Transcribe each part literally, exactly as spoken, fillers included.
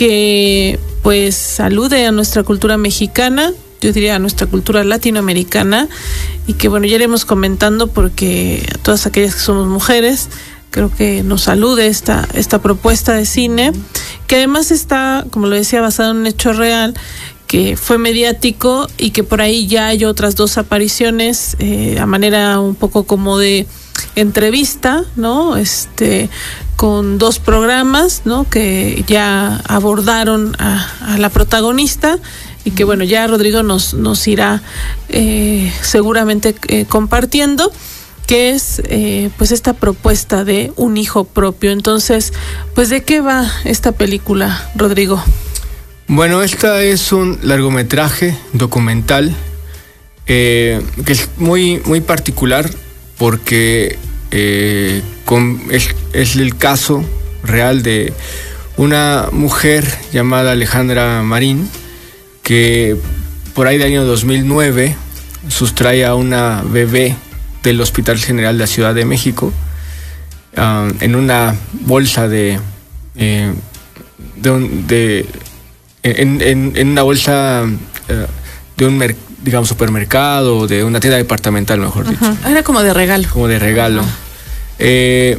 que pues alude a nuestra cultura mexicana, yo diría a nuestra cultura latinoamericana, y que bueno, ya iremos comentando porque a todas aquellas que somos mujeres, creo que nos alude esta, esta propuesta de cine, que además está, como lo decía, basada en un hecho real, que fue mediático y que por ahí ya hay otras dos apariciones eh, a manera un poco como de entrevista, ¿no? Este, con dos programas, ¿no? Que ya abordaron a, a la protagonista y que bueno, ya Rodrigo nos, nos irá eh, seguramente eh, compartiendo, que es eh, pues esta propuesta de un hijo propio. Entonces, pues ¿de qué va esta película, Rodrigo? Bueno, esta es un largometraje documental eh, que es muy, muy particular porque eh, con, es, es el caso real de una mujer llamada Alejandra Marín, que por ahí del año dos mil nueve sustrae a una bebé del Hospital General de la Ciudad de México uh, en una bolsa de, eh, de, un, de en, en, en una bolsa uh, de un mer, digamos supermercado, de una tienda departamental, mejor dicho. Ajá. Era como de regalo. Como de regalo. Eh,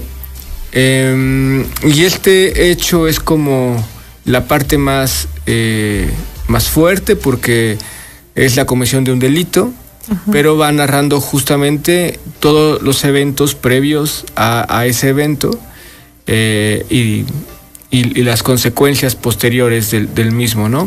eh, y este hecho es como la parte más eh, más fuerte porque es la comisión de un delito, uh-huh. pero va narrando justamente todos los eventos previos a, a ese evento eh, y, y, y las consecuencias posteriores del, del mismo, ¿no?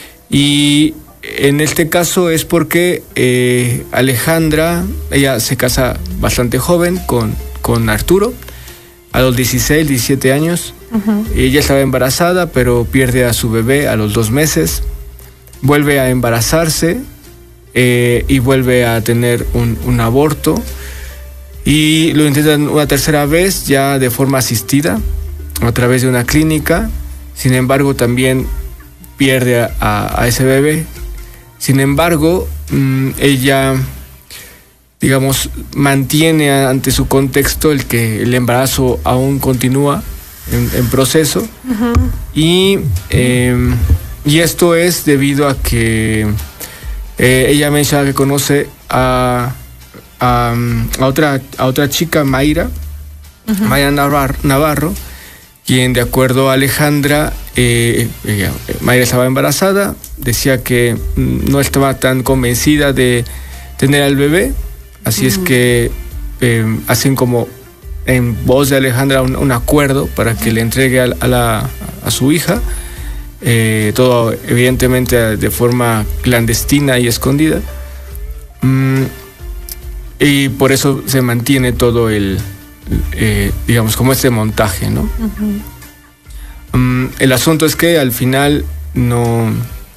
Y en este caso es porque eh, Alejandra, ella se casa bastante joven con, con Arturo, a los dieciséis, diecisiete años. Uh-huh. Ella estaba embarazada, pero pierde a su bebé a los dos meses. Vuelve a embarazarse eh, y vuelve a tener un, un aborto y lo intentan una tercera vez ya de forma asistida a través de una clínica. Sin embargo, también pierde a, a, a ese bebé. Sin embargo, mmm, ella, digamos, mantiene ante su contexto el que el embarazo aún continúa en, en proceso. Uh-huh. y eh, Y esto es debido a que eh, ella menciona que conoce a, a, a, otra, a otra chica, Mayra, uh-huh. Mayra Navarro, Navarro, quien de acuerdo a Alejandra, eh, ella, Mayra estaba embarazada, decía que no estaba tan convencida de tener al bebé, así uh-huh. es que eh, hacen como en voz de Alejandra un, un acuerdo para que le entregue a, a, la, a su hija. Eh, todo evidentemente de forma clandestina y escondida, mm, y por eso se mantiene todo el eh, digamos como este montaje, ¿no? Uh-huh. Mm, el asunto es que al final no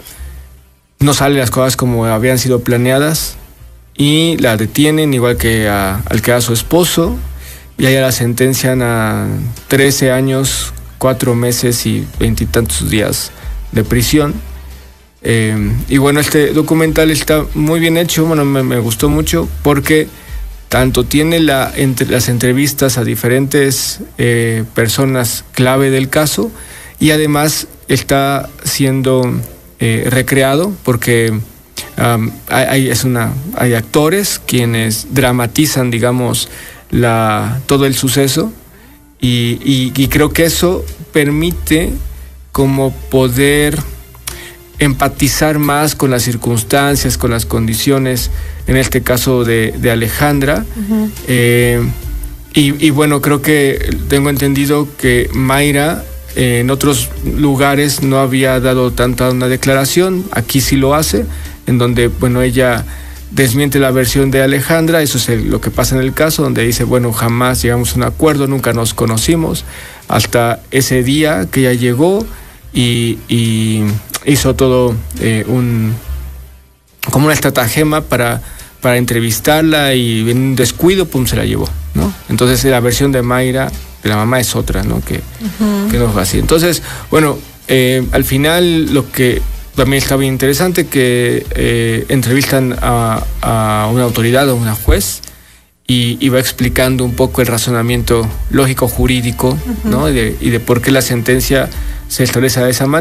no salen las cosas como habían sido planeadas y la detienen igual que a, al que era su esposo, y allá la sentencian a trece años, cuatro meses y veintitantos días de prisión. Eh, y bueno, este documental está muy bien hecho, bueno, me, me gustó mucho porque tanto tiene la, entre, las entrevistas a diferentes eh, personas clave del caso, y además está siendo eh, recreado porque um, hay, es una, hay actores quienes dramatizan, digamos, la, todo el suceso. Y, y, y creo que eso permite como poder empatizar más con las circunstancias, con las condiciones, en este caso de, de Alejandra. Uh-huh. Eh, y, y bueno, creo que tengo entendido que Mayra eh, en otros lugares no había dado tanta una declaración, aquí sí lo hace, en donde, bueno, ella desmiente la versión de Alejandra. Eso es el, lo que pasa en el caso, donde dice, bueno, jamás llegamos a un acuerdo, nunca nos conocimos, hasta ese día que ella llegó y, y hizo todo eh, un como una estratagema para, para entrevistarla, y en un descuido, pum, se la llevó, ¿no? Entonces la versión de Mayra, de la mamá, es otra, ¿no? Que, uh-huh. que no fue así. Entonces, bueno, eh, al final lo que también está bien interesante, que eh, entrevistan a, a una autoridad, a una juez, y, y va explicando un poco el razonamiento lógico jurídico, uh-huh. ¿no? Y de, y de por qué la sentencia se establece de esa manera.